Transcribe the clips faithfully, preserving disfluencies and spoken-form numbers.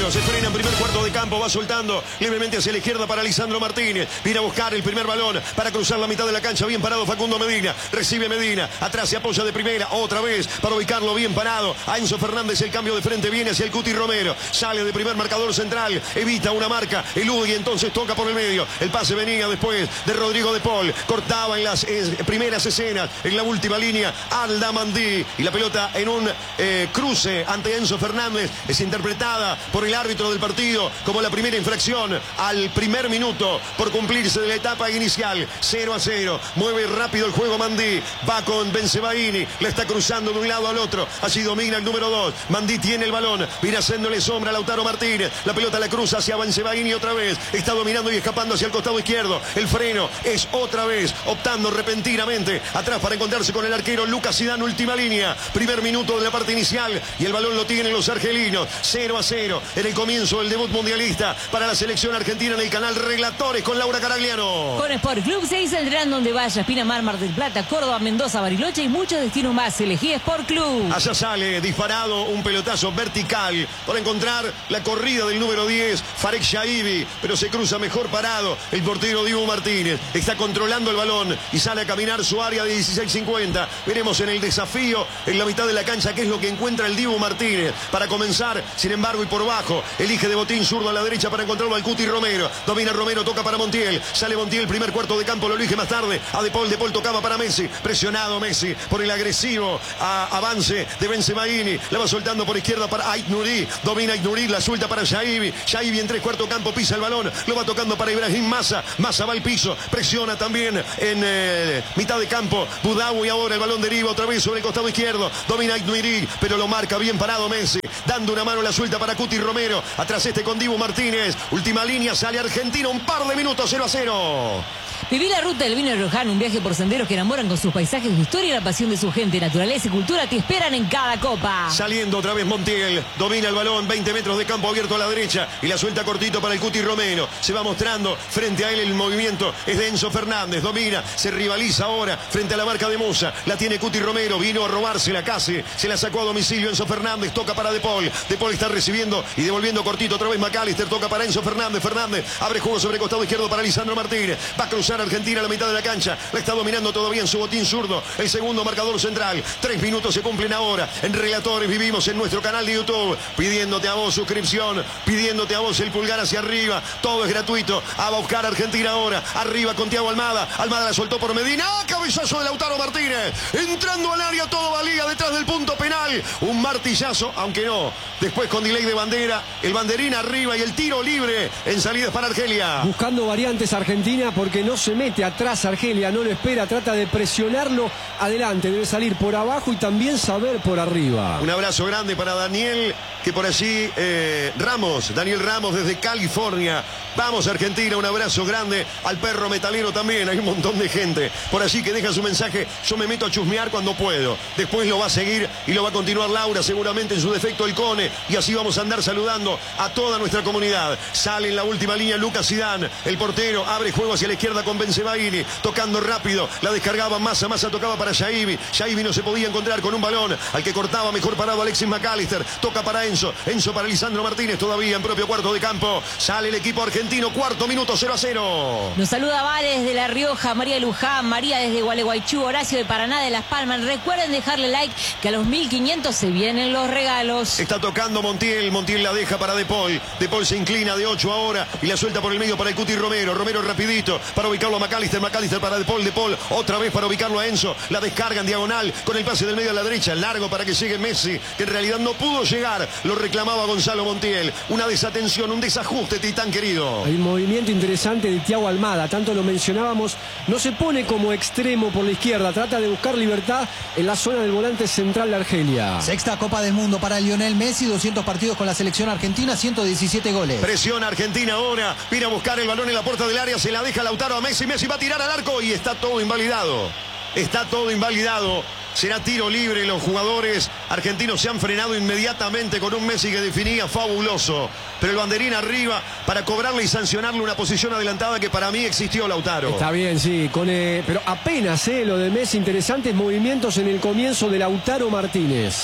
Romero. Se frena en primer cuarto de campo. Va soltando levemente hacia la izquierda para Lisandro Martínez. Viene a buscar el primer balón para cruzar la mitad de la cancha. Bien parado Facundo Medina. Recibe Medina. Atrás se apoya de primera. Otra vez para ubicarlo bien parado. A Enzo Fernández el cambio de frente. Viene hacia el Cuti Romero. Sale de primer marcador central. Evita una marca. Elude y entonces toca por el medio. El pase venía después de Rodrigo de Paul. Cortaba en las eh, primeras escenas. En la última línea. Aldamandí. Y la pelota en un eh, cruce ante Enzo Fernández. Es interpretada por el árbitro del partido como la primera infracción al primer minuto por cumplirse de la etapa inicial. cero a cero. Mueve rápido el juego Mandí. Va con Bensebaini. La está cruzando de un lado al otro. Allí domina el número dos. Mandí tiene el balón. Viene haciéndole sombra a Lautaro Martínez. La pelota la cruza hacia Bensebaini otra vez. Está dominando y escapando hacia el costado izquierdo. El freno es otra vez optando repentinamente atrás para encontrarse con el arquero Lucas Zidane. Última línea. Primer minuto de la parte inicial. Y el balón lo tienen los argelinos. cero a cero. En el comienzo del debut mundialista para la selección argentina en el canal Relatores con Laura Caragliano. Con Sport Club se saldrán donde vaya. Pinamar, Mar del Plata, Córdoba, Mendoza, Bariloche y muchos destinos más. Elegí Sport Club. Allá sale disparado un pelotazo vertical para encontrar la corrida del número diez, Farek Shaibi, pero se cruza mejor parado el portero Dibu Martínez. Está controlando el balón y sale a caminar su área de dieciséis cincuenta. Veremos en el desafío en la mitad de la cancha qué es lo que encuentra el Dibu Martínez. Para comenzar, sin embargo, y por bajo, elige de botín zurdo a la derecha para encontrarlo al Cuti Romero. Domina Romero, toca para Montiel. Sale Montiel, primer cuarto de campo, lo elige más tarde a De Paul. De Paul tocaba para Messi. Presionado Messi por el agresivo a, avance de Bensebaini. La va soltando por izquierda para Ait Nouri. Domina Ait Nouri, la suelta para Shaibi. Shaibi en tres cuartos campo, pisa el balón. Lo va tocando para Ibrahim Massa. Massa va al piso. Presiona también en eh, mitad de campo. Budawi ahora el balón deriva otra vez sobre el costado izquierdo. Domina Ait Nouri, pero lo marca bien parado Messi. Dando una mano la suelta para Cuti Romero. Atrás este con Dibu Martínez. Última línea, sale Argentina. Un par de minutos, cero a cero. Viví la ruta del vino riojano, un viaje por senderos que enamoran con sus paisajes, su historia y la pasión de su gente. Naturaleza y cultura te esperan en cada copa. Saliendo otra vez Montiel, domina el balón, veinte metros de campo abierto a la derecha y la suelta cortito para el Cuti Romero. Se va mostrando frente a él el movimiento, es de Enzo Fernández, domina, se rivaliza ahora frente a la marca de Musa. La tiene Cuti Romero, vino a robársela casi, se la sacó a domicilio Enzo Fernández, toca para De Paul. De Paul está recibiendo y devolviendo cortito otra vez McAllister, toca para Enzo Fernández. Fernández abre juego sobre el costado izquierdo para Lisandro Martínez. Va a cruzar Argentina a la mitad de la cancha. La está dominando todavía en su botín zurdo. El segundo marcador central. Tres minutos se cumplen ahora. En Relatores vivimos en nuestro canal de YouTube. Pidiéndote a vos suscripción. Pidiéndote a vos el pulgar hacia arriba. Todo es gratuito. A buscar Argentina ahora. Arriba con Thiago Almada. Almada la soltó por Medina. ¡Ah! Cabezazo de Lautaro Martínez. Entrando al área todo valía detrás del punto penal. Un martillazo, aunque no. Después con delay de bandera. El banderín arriba y el tiro libre en salidas para Argelia. Buscando variantes Argentina porque no se mete atrás Argelia, no lo espera, trata de presionarlo adelante, debe salir por abajo y también saber por arriba. Un abrazo grande para Daniel, que por allí eh, Ramos, Daniel Ramos desde California. Vamos Argentina, un abrazo grande al perro metalero también, hay un montón de gente por allí que deja su mensaje. Yo me meto a chusmear cuando puedo, después lo va a seguir y lo va a continuar Laura, seguramente en su defecto el Cone, y así vamos a andar saludando a toda nuestra comunidad. Sale en la última línea Lucas Zidane, el portero, abre juego hacia la izquierda con Bensebaini, tocando rápido, la descargaba Massa, Massa tocaba para Shaibi, Shaibi no se podía encontrar con un balón, al que cortaba mejor parado Alexis McAllister, toca para Enzo, Enzo para Lisandro Martínez, todavía en propio cuarto de campo, sale el equipo argentino, cuarto minuto, cero a cero. Nos saluda Vale desde La Rioja, María Luján, María desde Gualeguaychú, Horacio de Paraná de Las Palmas. Recuerden dejarle like que a los mil quinientos se vienen los regalos. Está tocando Montiel, Montiel la deja para De Paul, De Paul se inclina de ocho ahora y la suelta por el medio para el Cuti Romero, Romero rapidito para ubicarlo a McAllister, McAllister para De Paul, De Paul otra vez para ubicarlo a Enzo, la descarga en diagonal con el pase del medio a la derecha, largo para que llegue Messi, que en realidad no pudo llegar, lo reclamaba Gonzalo Montiel, una desatención, un desajuste, Titán querido. Hay un movimiento interesante de Thiago Almada, tanto lo mencionábamos, no se pone como extremo por la izquierda, trata de buscar libertad en la zona del volante central de Argelia. Sexta Copa del Mundo para Lionel Messi, doscientos partidos con la selección argentina, ciento diecisiete goles. Presiona Argentina ahora, viene a buscar el balón en la puerta del área, se la deja Lautaro a Messi, Messi va a tirar al arco y está todo invalidado. Está todo invalidado. Será tiro libre. Los jugadores argentinos se han frenado inmediatamente con un Messi que definía fabuloso. Pero el banderín arriba para cobrarle y sancionarle una posición adelantada que para mí existió Lautaro. Está bien, sí, con, eh, pero apenas eh, lo de Messi, interesantes movimientos en el comienzo de Lautaro Martínez.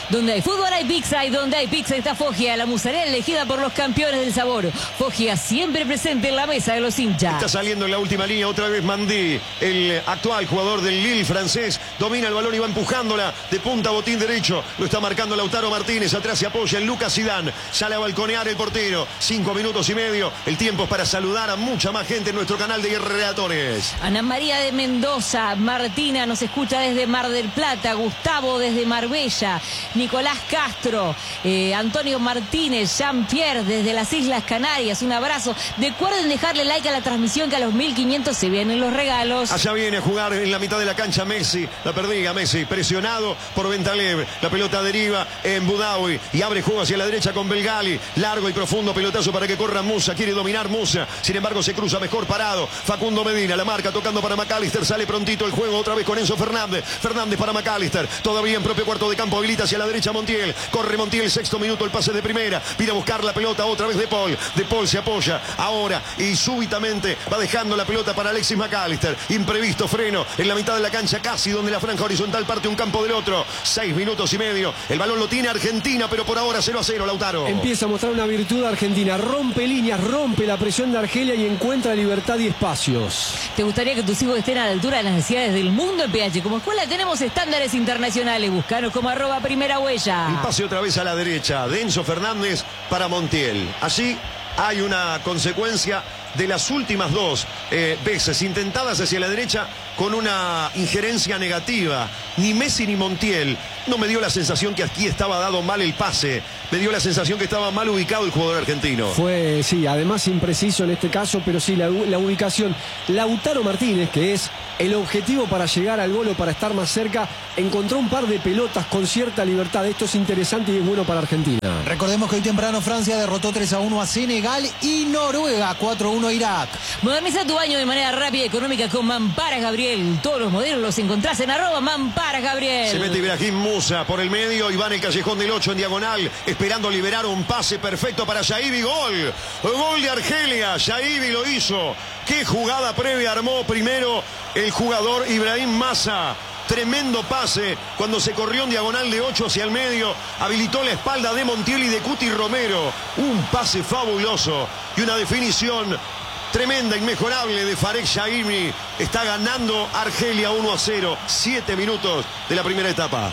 Donde hay fútbol hay pizza y donde hay pizza está Foggia, la mozzarella elegida por los campeones del sabor. Foggia siempre presente en la mesa de los hinchas. Está saliendo en la última línea otra vez Mandí, el actual jugador del Lille francés. Domina el balón y va empujándola de punta a botín derecho. Lo está marcando Lautaro Martínez. Atrás se apoya en Lucas Zidane. Sale a balconear el portero. Cinco minutos y medio. El tiempo es para saludar a mucha más gente en nuestro canal de Relatores. Ana María de Mendoza, Martina nos escucha desde Mar del Plata, Gustavo desde Marbella, Nicolás Castro, eh, Antonio Martínez, Jean-Pierre desde las Islas Canarias, un abrazo. Recuerden dejarle like a la transmisión que a los mil quinientos se vienen los regalos. Allá viene a jugar en la mitad de la cancha Messi, la perdiga Messi, presionado por Ventalev, la pelota deriva en Budawi y abre juego hacia la derecha con Belgali, largo y profundo pelotazo para que corra Musa, quiere dominar Musa, sin embargo se cruza mejor parado, Facundo Medina, la marca tocando para McAllister, sale prontito el juego otra vez con Enzo Fernández, Fernández para McAllister, todavía en propio cuarto de campo, habilita hacia la derecha Montiel, corre Montiel, sexto minuto, el pase de primera, viene a buscar la pelota otra vez de Paul, de Paul se apoya ahora y súbitamente va dejando la pelota para Alexis McAllister, imprevisto freno en la mitad de la cancha, casi donde la franja horizontal parte un campo del otro, seis minutos y medio, el balón lo tiene Argentina, pero por ahora cero a cero, Lautaro. Empieza a mostrar una virtud Argentina, rompe líneas, rompe la presión de Argelia y encuentra libertad y espacios. ¿Te gustaría que tus hijos estén a la altura de las necesidades del mundo? En P H como escuela tenemos estándares internacionales, buscanos como arroba primera huella. El pase otra vez a la derecha de Enzo Fernández para Montiel, allí hay una consecuencia de las últimas dos eh, veces intentadas hacia la derecha con una injerencia negativa. Ni Messi ni Montiel. No me dio la sensación que aquí estaba dado mal el pase. Me dio la sensación que estaba mal ubicado el jugador argentino. Fue, sí, además impreciso en este caso, pero sí, la, la ubicación. Lautaro Martínez, que es el objetivo para llegar al gol o para estar más cerca, encontró un par de pelotas con cierta libertad. Esto es interesante y es bueno para Argentina. Recordemos que hoy temprano Francia derrotó tres a uno a Senegal y Noruega cuatro a uno a Irak. Moderniza tu baño de manera rápida y económica con Mamparas Gabriel. Todos los modelos los encontrás en arroba Mamparas Gabriel. Se mete Ibrahim Musa por el medio y va en el callejón del ocho en diagonal, esperando liberar un pase perfecto para Yaibi. Gol. Gol de Argelia. Yaibi lo hizo. Qué jugada previa armó primero el jugador Ibrahim Massa. Tremendo pase cuando se corrió en diagonal de ocho hacia el medio. Habilitó la espalda de Montiel y de Cuti Romero. Un pase fabuloso y una definición tremenda, inmejorable de Farek Yaibi. Está ganando Argelia uno a cero. Siete minutos de la primera etapa.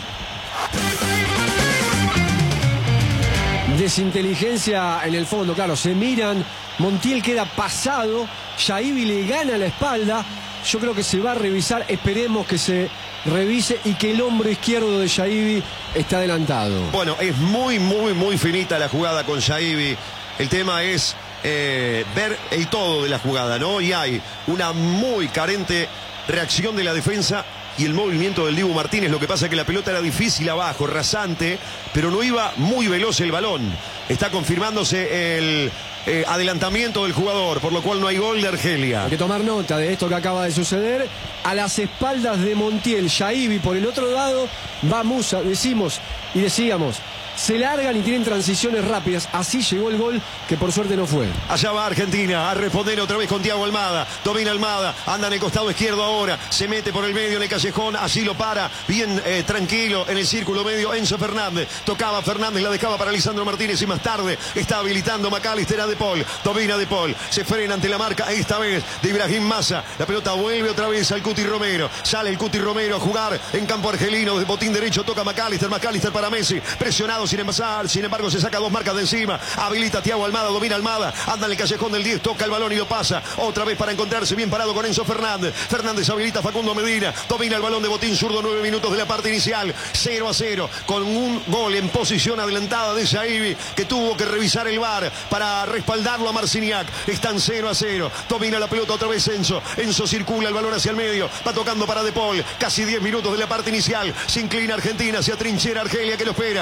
Desinteligencia en el fondo, claro, se miran. Montiel queda pasado. Yaibi le gana la espalda. Yo creo que se va a revisar. Esperemos que se revise y que el hombro izquierdo de Yaibi está adelantado. Bueno, es muy, muy, muy finita la jugada con Yaibi. El tema es eh, ver el todo de la jugada, ¿no? Y hay una muy carente reacción de la defensa y el movimiento del Dibu Martínez. Lo que pasa es que la pelota era difícil abajo, rasante, pero no iba muy veloz el balón. Está confirmándose el eh, adelantamiento del jugador, por lo cual no hay gol de Argelia. Hay que tomar nota de esto que acaba de suceder. A las espaldas de Montiel, Yaibi por el otro lado, va Musa, decimos y decíamos. Se largan y tienen transiciones rápidas. Así llegó el gol, que por suerte no fue. Allá va Argentina a responder otra vez con Thiago Almada. Domina Almada, anda en el costado izquierdo ahora. Se mete por el medio en el callejón. Allí lo para, bien eh, tranquilo en el círculo medio Enzo Fernández. Tocaba Fernández, la dejaba para Lisandro Martínez y más tarde está habilitando McAllister a De Paul. Domina De Paul, se frena ante la marca esta vez de Ibrahim Massa. La pelota vuelve otra vez al Cuti Romero. Sale el Cuti Romero a jugar en campo argelino. De botín derecho toca McAllister. McAllister para Messi. Presionado sin embargo, sin embargo se saca dos marcas de encima. Habilita Thiago Almada, domina Almada. Anda en el callejón del diez, toca el balón y lo pasa. Otra vez para encontrarse bien parado con Enzo Fernández. Fernández habilita a Facundo Medina. Domina el balón de botín zurdo, nueve minutos de la parte inicial. cero a cero. Con un gol en posición adelantada de Yaibi, que tuvo que revisar el V A R para respaldarlo a Marciniak. Están cero a cero. Domina la pelota otra vez Enzo. Enzo circula el balón hacia el medio. Va tocando para De Paul. Casi diez minutos de la parte inicial. Se inclina Argentina, se atrinchera Argelia que lo espera. El pase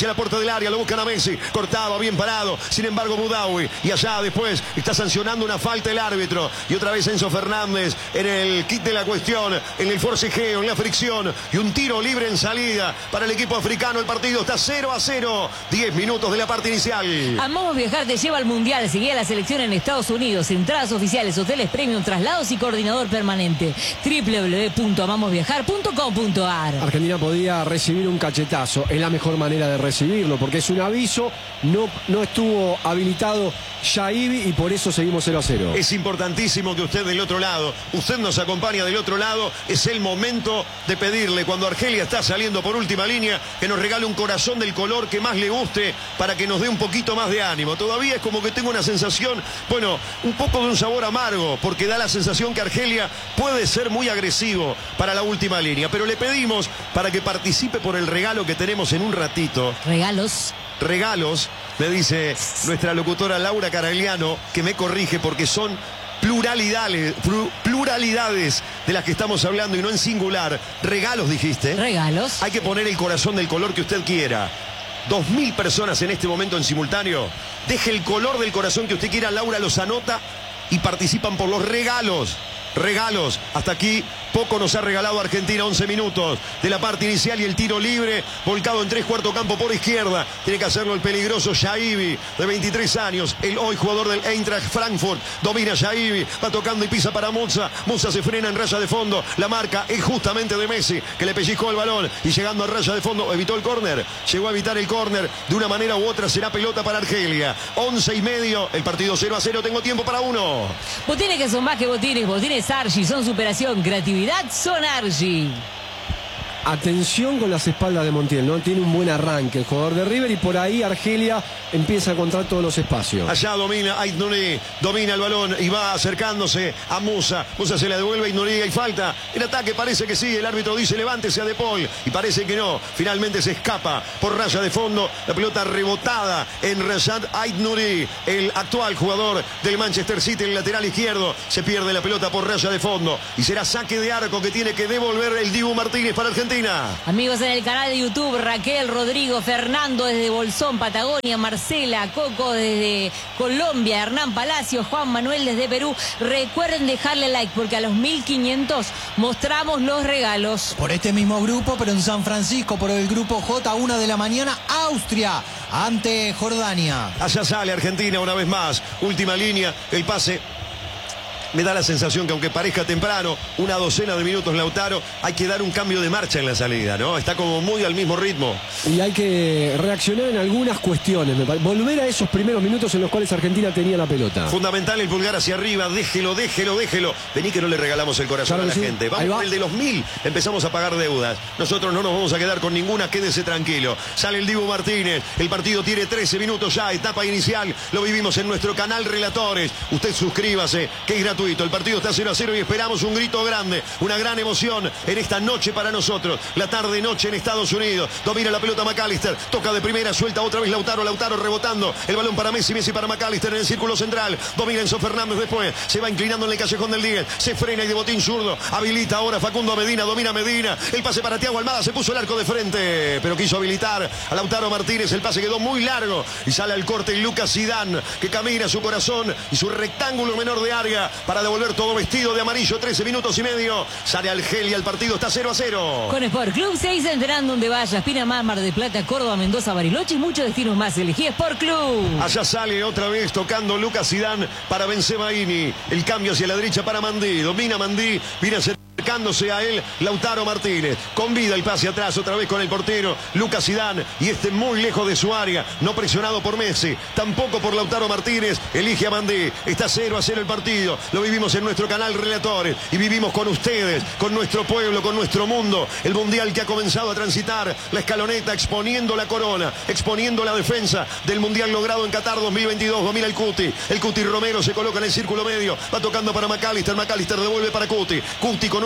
hacia la puerta del área, lo buscan a Messi, cortaba, bien parado, sin embargo Budawi, y allá después está sancionando una falta el árbitro, y otra vez Enzo Fernández en el kit de la cuestión, en el forcejeo, en la fricción, y un tiro libre en salida para el equipo africano. El partido está cero a cero, diez minutos de la parte inicial. Amamos Viajar te lleva al Mundial, seguía la selección en Estados Unidos, entradas oficiales, hoteles premium, traslados y coordinador permanente. doble u doble u doble u punto amamos viajar punto com punto a r. Argentina podía recibir un cachetazo, es la mejor manera de recibirlo, porque es un aviso, no, no estuvo habilitado Shaibi y por eso seguimos cero a cero. Es importantísimo que usted del otro lado, usted nos acompaña del otro lado, es el momento de pedirle, cuando Argelia está saliendo por última línea, que nos regale un corazón del color que más le guste para que nos dé un poquito más de ánimo. Todavía es como que tengo una sensación, bueno, un poco de un sabor amargo, porque da la sensación que Argelia puede ser muy agresivo para la última línea, pero le pedimos para que participe por el regalo que tenemos en un ratito. Regalos. Regalos, me dice nuestra locutora Laura Caragliano, que me corrige porque son pluralidades, pluralidades de las que estamos hablando y no en singular. Regalos, dijiste. Regalos. Hay que poner el corazón del color que usted quiera. Dos mil personas en este momento en simultáneo. Deje el color del corazón que usted quiera, Laura los anota y participan por los regalos. Regalos. Hasta aquí poco nos ha regalado Argentina. Once minutos de la parte inicial y el tiro libre volcado en tres cuarto campo por izquierda. Tiene que hacerlo el peligroso Shaibi, de veintitrés años, el hoy jugador del Eintracht Frankfurt. Domina Shaibi, va tocando y pisa para Musa. Musa se frena en raya de fondo. La marca es justamente de Messi, que le pellizcó el balón y llegando a raya de fondo evitó el córner. Llegó a evitar el córner. De una manera u otra será pelota para Argelia. Once y medio, el partido cero a cero. Tengo tiempo para uno. Botines que son más que botines, botines Argi, son superación, creatividad, son Argi. Atención con las espaldas de Montiel, ¿no? Tiene un buen arranque el jugador de River y por ahí Argelia empieza a encontrar todos los espacios. Allá domina Ait Nouri, domina el balón y va acercándose a Musa. Musa se la devuelve a Ait Nouri, hay falta. El ataque parece que sí, el árbitro dice levántese a De Paul y parece que no. Finalmente se escapa por raya de fondo. La pelota rebotada en Rashad Ait Nouri, el actual jugador del Manchester City, el lateral izquierdo. Se pierde la pelota por raya de fondo y será saque de arco que tiene que devolver el Dibu Martínez para Argentina. Amigos en el canal de YouTube, Raquel, Rodrigo, Fernando desde Bolsón, Patagonia, Marcela, Coco desde Colombia, Hernán Palacios, Juan Manuel desde Perú. Recuerden dejarle like porque a los mil quinientos mostramos los regalos. Por este mismo grupo, pero en San Francisco, por el grupo J, una de la mañana, Austria ante Jordania. Allá sale Argentina una vez más. Última línea, el pase. Me da la sensación que aunque parezca temprano, una docena de minutos Lautaro, hay que dar un cambio de marcha en la salida, ¿no? Está como muy al mismo ritmo. Y hay que reaccionar en algunas cuestiones, me parece. Volver a esos primeros minutos en los cuales Argentina tenía la pelota. Fundamental el pulgar hacia arriba, déjelo, déjelo, déjelo. Vení que no le regalamos el corazón claro a la sí. gente. Vamos va. con el de los mil, empezamos a pagar deudas. Nosotros no nos vamos a quedar con ninguna, quédese tranquilo. Sale el Dibu Martínez, el partido tiene trece minutos ya, etapa inicial. Lo vivimos en nuestro canal Relatores. Usted suscríbase, que es gratuito. El partido está cero a cero y esperamos un grito grande, una gran emoción en esta noche para nosotros. La tarde-noche en Estados Unidos. Domina la pelota McAllister, toca de primera, suelta otra vez Lautaro, Lautaro rebotando. El balón para Messi, Messi para McAllister en el círculo central. Domina Enzo Fernández después, se va inclinando en el callejón del diez. Se frena y de botín zurdo. Habilita ahora Facundo Medina, domina Medina. El pase para Thiago Almada, se puso el arco de frente, pero quiso habilitar a Lautaro Martínez. El pase quedó muy largo y sale al corte Lucas Zidane, que camina su corazón y su rectángulo menor de área para devolver todo vestido de amarillo. Trece minutos y medio. Sale Argelia, el partido está cero a cero. Con Sport Club seis enterando donde vayas. Pinamar, Mar del Plata, Córdoba, Mendoza, Bariloche y muchos destinos más. Elegí Sport Club. Allá sale otra vez tocando Lucas Zidane para Benzemaini. El cambio hacia la derecha para Mandí. Domina Mandí. Viene acercándose a él Lautaro Martínez. Convida el pase atrás otra vez con el portero Lucas Zidane. Y este muy lejos de su área. No presionado por Messi. Tampoco por Lautaro Martínez. Elige a Mandí. Está cero a cero el partido. Lo vivimos en nuestro canal Relatores. Y vivimos con ustedes, con nuestro pueblo, con nuestro mundo. El mundial que ha comenzado a transitar la escaloneta, exponiendo la corona, exponiendo la defensa del mundial logrado en Qatar dos mil veintidós. Domina el Cuti. El Cuti Romero se coloca en el círculo medio. Va tocando para McAllister. McAllister devuelve para Cuti. Cuti con un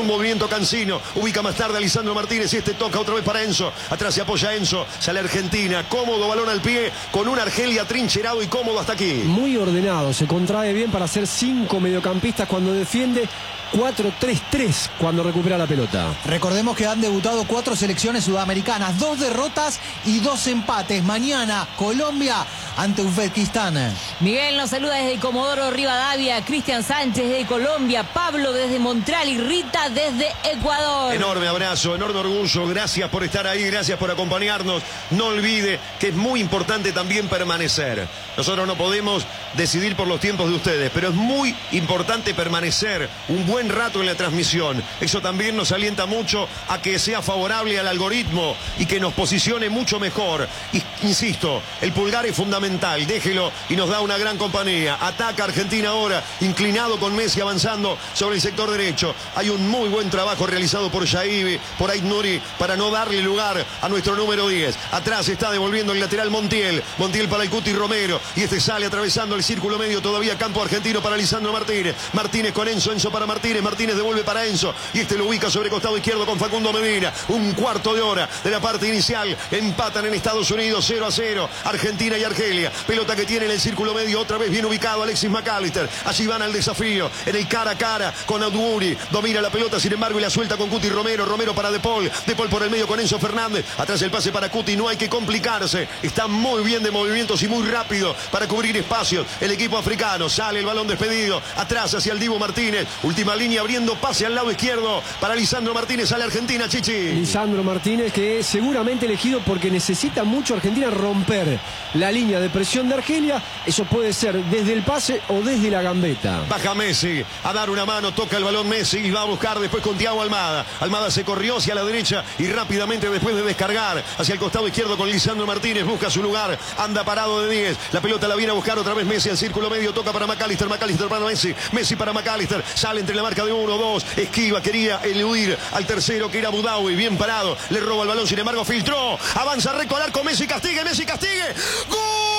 movimiento Cancino. Ubica más tarde a Lisandro Martínez y este toca otra vez para Enzo. Atrás se apoya Enzo. Sale Argentina. Cómodo balón al pie con un Argelia trincherado y cómodo hasta aquí. Muy ordenado. Se contrae bien para hacer cinco mediocampistas cuando defiende. cuatro tres tres cuando recupera la pelota. Recordemos que han debutado cuatro selecciones sudamericanas, dos derrotas y dos empates. Mañana Colombia ante Uzbekistán. Miguel nos saluda desde Comodoro Rivadavia, Cristian Sánchez desde Colombia, Pablo desde Montreal y Rita desde Ecuador. Enorme abrazo, enorme orgullo, gracias por estar ahí, gracias por acompañarnos. No olvide que es muy importante también permanecer. Nosotros no podemos decidir por los tiempos de ustedes, pero es muy importante permanecer un buen rato en la transmisión. Eso también nos alienta mucho a que sea favorable al algoritmo y que nos posicione mucho mejor. Y, insisto, el pulgar es fundamental, déjelo y nos da una gran compañía. Ataca Argentina ahora, inclinado con Messi avanzando sobre el sector derecho. Hay un muy buen trabajo realizado por Yaibi, por Aitnuri, para no darle lugar a nuestro número diez. Atrás está devolviendo el lateral Montiel. Montiel para el Cuti Romero. Y este sale atravesando el círculo medio, todavía campo argentino para Lisandro Martínez. Martínez con Enzo, Enzo para Martínez. Martínez devuelve para Enzo y este lo ubica sobre costado izquierdo con Facundo Medina. Un cuarto de hora de la parte inicial. Empatan en Estados Unidos cero a cero. Argentina y Argelia. Pelota que tiene en el círculo medio. Otra vez bien ubicado Alexis McAllister. Allí van al desafío. En el cara a cara con Aduri. Domina la pelota sin embargo y la suelta con Cuti Romero. Romero para De Paul. De Paul por el medio con Enzo Fernández. Atrás el pase para Cuti. No hay que complicarse. Está muy bien de movimientos y muy rápido para cubrir espacios. El equipo africano. Sale el balón despedido. Atrás hacia el Dibu Martínez. Última línea abriendo pase al lado izquierdo para Lisandro Martínez. Sale Argentina, Chichi. Lisandro Martínez, que es seguramente elegido porque necesita mucho Argentina romper la línea de presión de Argelia. Eso puede ser desde el pase o desde la gambeta. Baja Messi a dar una mano, toca el balón Messi y va a buscar después con Thiago Almada. Almada se corrió hacia la derecha y rápidamente después de descargar hacia el costado izquierdo con Lisandro Martínez busca su lugar, anda parado de diez. La pelota la viene a buscar otra vez Messi al círculo medio, toca para McAllister, McAllister para Messi, Messi para McAllister, sale entre la marca de uno, dos, esquiva, quería eludir al tercero que era Budawi, bien parado, le roba el balón, sin embargo filtró, avanza recto al arco, Messi castigue, Messi castigue, ¡gol!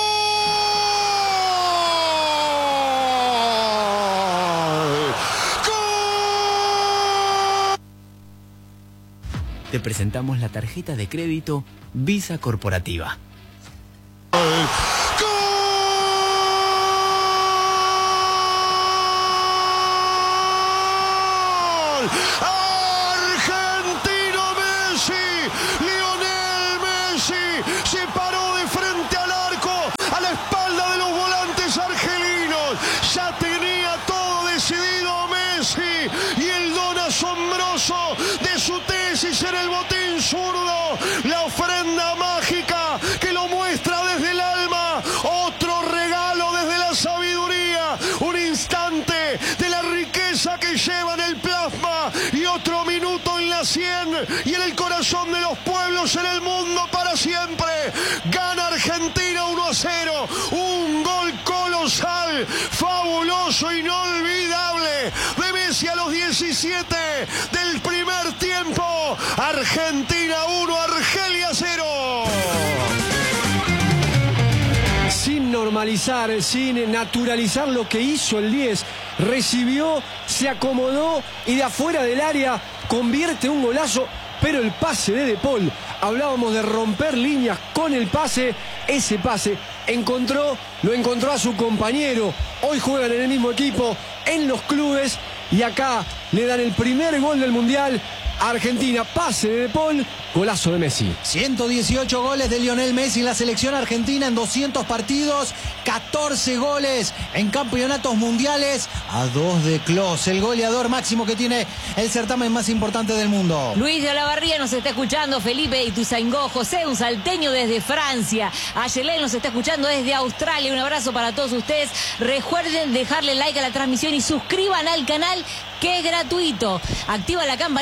Te presentamos la tarjeta de crédito Visa Corporativa. Argentino Messi, Lionel Messi se paró de frente al arco, a la espalda de los volantes argelinos. Ya tenía todo decidido Messi y el don asombroso de su tesis en el botín zurdo, la ofrenda mágica que lo muestra desde el alma, otro regalo desde la sabiduría, un instante de la riqueza que lleva en el plasma y otro minuto en la sien y en el corazón de los pueblos en el mundo para siempre. Gana Argentina uno a cero, un gol colosal, fabuloso, inolvidable de Messi a los diecisiete del primer tiempo. Argentina uno, Argelia cero. Sin normalizar, sin naturalizar lo que hizo el diez, recibió, se acomodó y de afuera del área convierte un golazo, pero el pase de De Paul, hablábamos de romper líneas con el pase, ese pase encontró, lo encontró a su compañero, hoy juegan en el mismo equipo, en los clubes, y acá le dan el primer gol del Mundial. Argentina, pase de De Paul, golazo de Messi. ciento dieciocho goles de Lionel Messi en la selección argentina en doscientos partidos, catorce goles en campeonatos mundiales, a dos de Klose, el goleador máximo que tiene el certamen más importante del mundo. Luis de Olavarría nos está escuchando, Felipe Ituzaingó, José, un salteño desde Francia, Ayelén nos está escuchando desde Australia, un abrazo para todos ustedes. Recuerden dejarle like a la transmisión y suscriban al canal, que es gratuito. Activa la campanilla y los notificaciones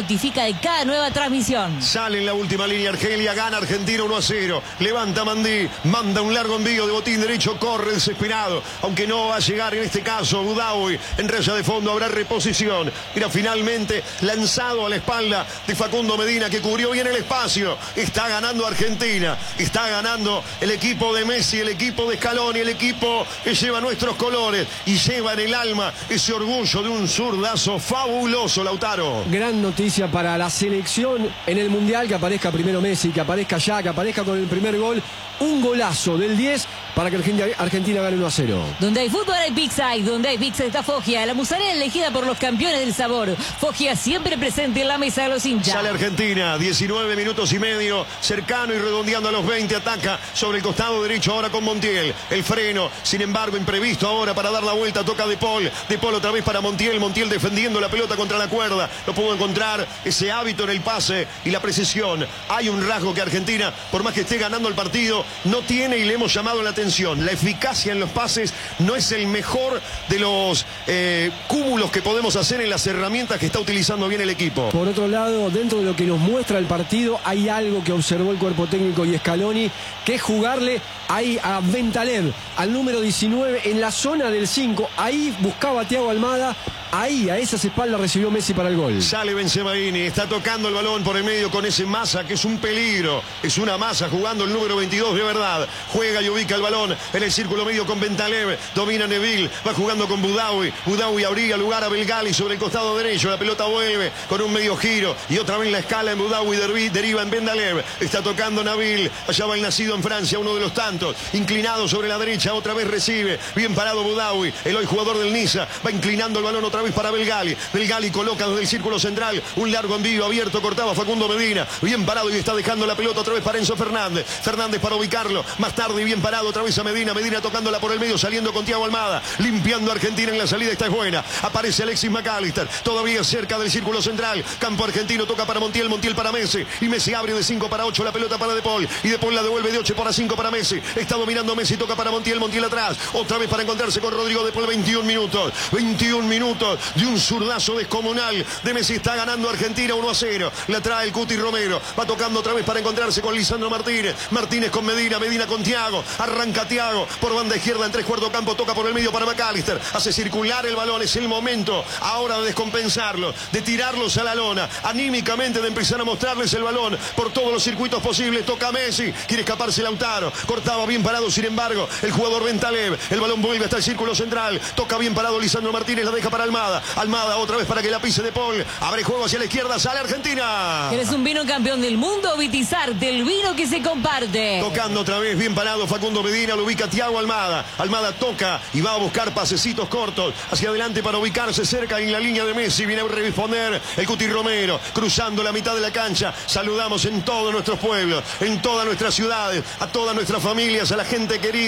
notifica de cada nueva transmisión. Sale en la última línea Argelia, gana Argentina uno a cero. Levanta Mandí, manda un largo envío de botín derecho, corre desesperado. Aunque no va a llegar en este caso Boudaoui. En raya de fondo habrá reposición. Mira, finalmente lanzado a la espalda de Facundo Medina, que cubrió bien el espacio. Está ganando Argentina. Está ganando el equipo de Messi, el equipo de Scaloni, el equipo que lleva nuestros colores y lleva en el alma ese orgullo de un zurdazo fabuloso, Lautaro. Gran noticia para la selección en el Mundial, que aparezca primero Messi, que aparezca ya, que aparezca con el primer gol. Un golazo del diez para que Argentina, Argentina gane uno a cero. Donde hay fútbol hay pizza, y donde hay pizza está Foggia, la musarela elegida por los campeones del sabor. Foggia siempre presente en la mesa de los hinchas. Sale Argentina, diecinueve minutos y medio, cercano y redondeando a los veinte, ataca sobre el costado derecho ahora con Montiel. El freno, sin embargo, imprevisto ahora para dar la vuelta, toca De Paul. De Paul otra vez para Montiel, Montiel defendiendo la pelota contra la cuerda. No pudo encontrar ese hábito en el pase y la precisión. Hay un rasgo que Argentina, por más que esté ganando el partido, no tiene, y le hemos llamado la atención. La eficacia en los pases no es el mejor de los eh, cúmulos que podemos hacer en las herramientas que está utilizando bien el equipo. Por otro lado, dentro de lo que nos muestra el partido, hay algo que observó el cuerpo técnico y Scaloni, que es jugarle ahí a Bentaleb, al número diecinueve, en la zona del cinco. Ahí buscaba a Thiago Almada. Ahí, a esas espaldas recibió Messi para el gol. Sale Benzemaini, está tocando el balón por el medio con ese Massa, que es un peligro. Es una Massa jugando el número veintidós de verdad. Juega y ubica el balón en el círculo medio con Bentaleb. Domina Neville, va jugando con Boudaoui. Boudaoui abría lugar a Belgali sobre el costado derecho. La pelota vuelve con un medio giro. Y otra vez la escala en Boudaoui, deriva en Bentaleb. Está tocando Nabil. Allá va el nacido en Francia, uno de los tantos. Inclinado sobre la derecha, otra vez recibe. Bien parado Boudaoui, el hoy jugador del Niza. Va inclinando el balón otra vez para Belgali. Belgali coloca desde el círculo central un largo envío abierto, cortaba Facundo Medina. Bien parado y está dejando la pelota otra vez para Enzo Fernández. Fernández para ubicarlo. Más tarde bien parado otra vez a Medina. Medina tocándola por el medio, saliendo con Thiago Almada. Limpiando a Argentina en la salida. Esta es buena. Aparece Alexis McAllister. Todavía cerca del círculo central. Campo argentino, toca para Montiel. Montiel para Messi. Y Messi abre de cinco para ocho la pelota para De Paul. Y De Paul la devuelve de ocho para cinco para Messi. Está dominando Messi. Toca para Montiel. Montiel atrás. Otra vez para encontrarse con Rodrigo De Paul. veintiún minutos. veintiún minutos de un zurdazo descomunal de Messi. Está ganando Argentina uno a cero. La trae el Cuti Romero. Va tocando otra vez para encontrarse con Lisandro Martínez. Martínez con Medina. Medina con Thiago. Arranca Thiago por banda izquierda en tres cuartos campo. Toca por el medio para McAllister. Hace circular el balón. Es el momento ahora de descompensarlo, de tirarlos a la lona. Anímicamente de empezar a mostrarles el balón por todos los circuitos posibles. Toca Messi. Quiere escaparse Lautaro. Cortaba bien parado, sin embargo, el jugador Bentaleb. El balón vuelve hasta el círculo central. Toca bien parado Lisandro Martínez. La deja para Almada. Almada otra vez para que la pise De Paul. Abre juego hacia la izquierda. Sale Argentina. ¿Quieres un vino campeón del mundo? Vitizarte, el vino que se comparte. Tocando otra vez bien parado Facundo Medina. Lo ubica Thiago Almada. Almada toca y va a buscar pasecitos cortos hacia adelante para ubicarse cerca en la línea de Messi. Viene a responder el Cuti Romero. Cruzando la mitad de la cancha. Saludamos en todos nuestros pueblos, en todas nuestras ciudades, a todas nuestras familias, a la gente querida.